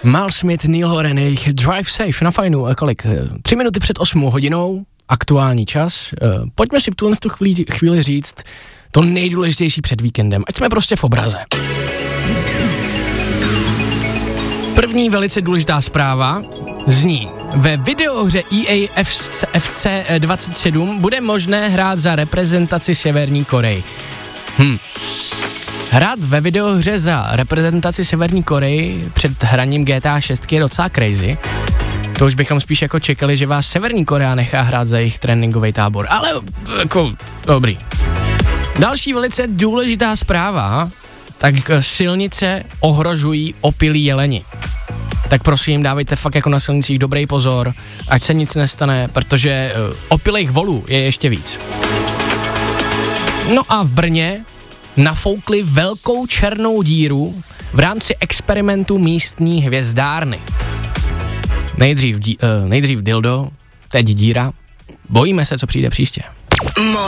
Mal Smith, Neil Horan, jejich Drive Safe na fajnu, kolik? 3 minuty před 8 hodinou, aktuální čas. Pojďme si v tuhle chvíli říct to nejdůležitější před víkendem, ať jsme prostě v obraze. První velice důležitá zpráva zní: ve videohře EA FC 27 bude možné hrát za reprezentaci Severní Koreji. Hrát ve videohře za reprezentaci Severní Koreji před hraním GTA 6 je docela crazy. To už bychom spíš jako čekali, že vás Severní Korea nechá hrát za jejich tréninkový tábor. Ale jako dobrý. Další velice důležitá zpráva, tak silnice ohrožují opilí jeleni. Tak prosím, dávejte fakt jako na silnicích dobrý pozor, ať se nic nestane, protože opilých volů je ještě víc. No a v Brně nafoukli velkou černou díru v rámci experimentu místní hvězdárny. Nejdřív dildo, teď díra. Bojíme se, co přijde příště.